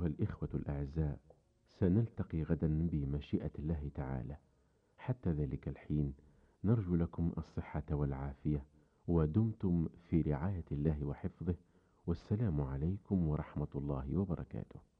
الإخوة الأعزاء، سنلتقي غدا بمشيئة الله تعالى. حتى ذلك الحين نرجو لكم الصحة والعافية، ودمتم في رعاية الله وحفظه، والسلام عليكم ورحمة الله وبركاته.